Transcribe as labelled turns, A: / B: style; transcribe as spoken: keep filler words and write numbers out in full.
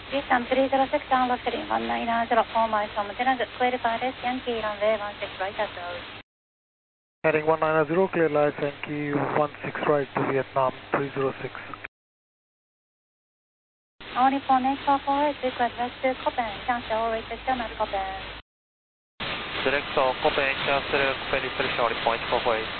A: Vietnam three zero six, down left heading one nine zero, four miles from Montana, clear to Paris, Yankee runway one six right at those.
B: Heading one nine zero, clear lights, Yankee one six right to Vietnam three zero six.
A: Only four eight four four eight, request west to Copen, cancel, rate system at Copen.
C: Direct to Copen, cancel, Copen is only point four four eight.